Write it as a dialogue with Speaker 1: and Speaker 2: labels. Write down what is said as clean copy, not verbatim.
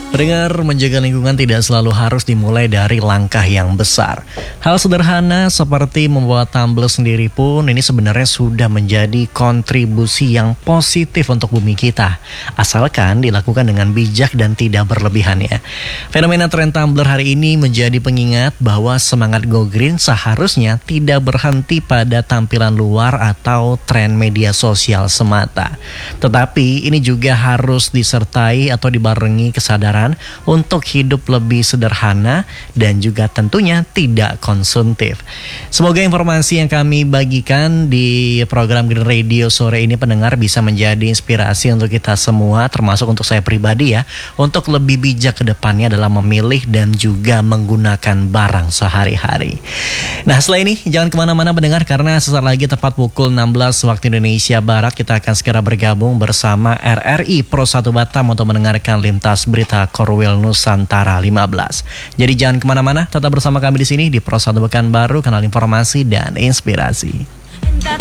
Speaker 1: Pendengar, menjaga lingkungan tidak selalu harus dimulai dari langkah yang besar. Hal sederhana seperti membawa tumbler sendiri pun ini sebenarnya sudah menjadi kontribusi yang positif untuk bumi kita. Asalkan dilakukan dengan bijak dan tidak berlebihan ya. Fenomena tren tumbler hari ini menjadi pengingat bahwa semangat Go Green seharusnya tidak berhenti pada tampilan luar atau tren media sosial semata. Tetapi ini juga harus disertai atau dibarengi kesadaran untuk hidup lebih sederhana dan juga tentunya tidak konsumtif. Semoga informasi yang kami bagikan di program Green Radio sore ini pendengar bisa menjadi inspirasi untuk kita semua, termasuk untuk saya pribadi ya, untuk lebih bijak ke depannya dalam memilih dan juga menggunakan barang sehari-hari. Nah, setelah ini jangan kemana-mana pendengar, karena sesaat lagi tepat pukul 16 waktu Indonesia Barat kita akan segera bergabung bersama RRI Pro 1 Batam untuk mendengarkan lintas berita Korwil Nusantara 15. Jadi jangan kemana-mana, tetap bersama kami di sini di Pro 1 Pekanbaru, kanal informasi dan inspirasi.